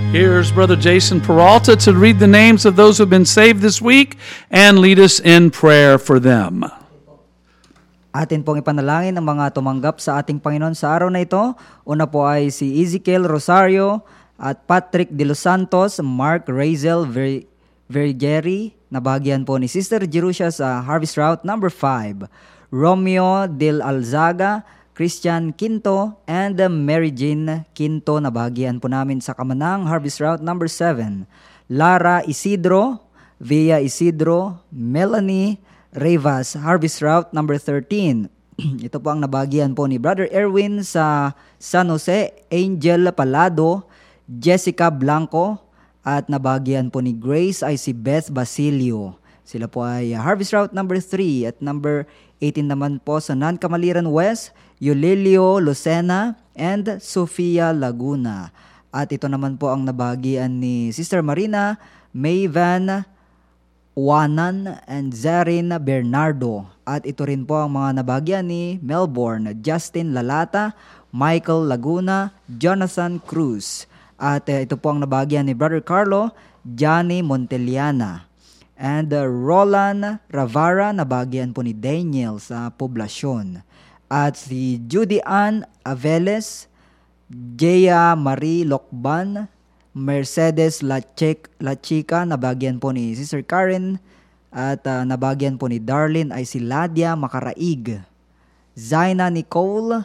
Here's Brother Jason Peralta to read the names of those who have been saved this week and lead us in prayer for them. Atin pong ipanalangin ang mga tumanggap sa ating Panginoon sa araw na ito. Una po ay si Ezekiel Rosario at Patrick De Los Santos, Mark Razel Vergeri, nabahagyan po ni Sister Jerusha sa Harvest Route number 5, Romeo Del Alzaga, Christian Quinto, and Mary Jean Quinto, nabahagyan po namin sa Kamanang Harvest Route number 7, Lara Isidro, Via Isidro, Melanie Rivas, Harvest Route number 13. Ito po ang nabahagyan po ni Brother Erwin sa San Jose, Angel Palado, Jessica Blanco, at nabahagyan po ni Grace ay si Beth Basilio. Sila po ay Harvest Route number 3 at number 18 naman po sa Nancamaliran West, Eulelio Lucena, and Sofia Laguna. At ito naman po ang nabahagyan ni Sister Marina Mayvan Wanan and Zarin Bernardo. At ito rin po ang mga nabahagyan ni Melbourne, Justin Lalata, Michael Laguna, Jonathan Cruz. At ito po ang nabahagyan ni Brother Carlo, Johnny Monteliana. And Roland Ravara, nabahagyan po ni Daniel sa Poblasyon. At si Judy Ann Aveles, Jaya Marie Lokban, Mercedes Lachica, nabahagyan po ni Sister Karen. At nabahagyan po ni Darlene ay si Ladia Makaraig, Zaina Nicole,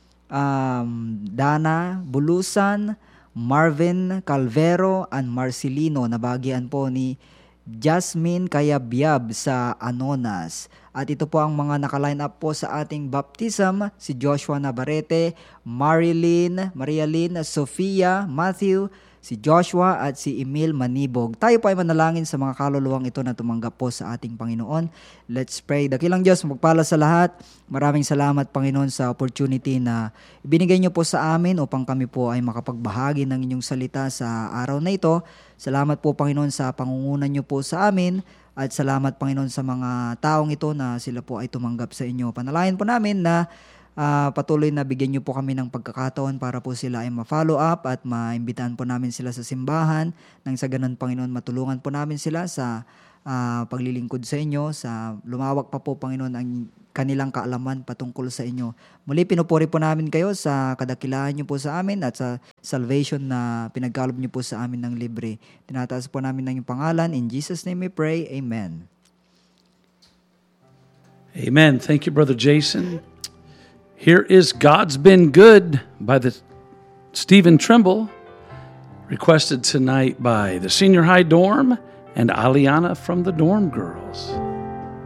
Dana Bulusan, Marvin Calvero, and Marcelino, nabahagyan po ni Jasmine Kayabyab sa Anonas. At ito po ang mga nakaline up po sa ating baptism, si Joshua Navarrete, Marialyn, Sofia, Matthew, si Joshua at si Emil Manibog. Tayo po ay manalangin sa mga kaluluwang ito na tumanggap po sa ating Panginoon. Let's pray. Dakilang Diyos, magpala sa lahat. Maraming salamat, Panginoon, sa opportunity na ibinigay niyo po sa amin upang kami po ay makapagbahagi ng inyong salita sa araw na ito. Salamat po, Panginoon, sa pangungunan niyo po sa amin. At salamat, Panginoon, sa mga taong ito na sila po ay tumanggap sa inyo. Panalangin po namin na patuloy na bigyan niyo po kami ng pagkakataon para po sila ay ma-follow up at maimbitahan po namin sila sa simbahan. Nang sa ganun, Panginoon, matulungan po namin sila sa paglilingkod sa inyo, sa lumawak pa po, Panginoon, ang kanilang kaalaman patungkol sa inyo. Muli, pinupuri po namin kayo sa kadakilaan niyo po sa amin at sa salvation na pinagkalob niyo po sa amin ng libre. Tinataas po namin ng iyong pangalan. In Jesus' name we pray. Amen. Amen. Thank you, Brother Jason. Here is God's Been Good by the Stephen Trimble, requested tonight by the Senior High Dorm and Aliana from the Dorm Girls.